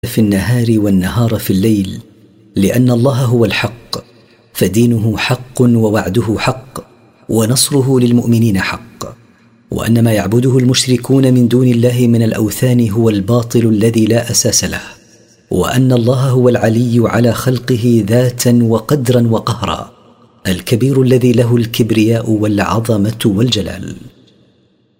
في النهار والنهار في الليل، لأن الله هو الحق، فدينه حق ووعده حق ونصره للمؤمنين حق، وأن ما يعبده المشركون من دون الله من الأوثان هو الباطل الذي لا أساس له، وأن الله هو العلي على خلقه ذاتا وقدرا وقهرا، الكبير الذي له الكبرياء والعظمة والجلال.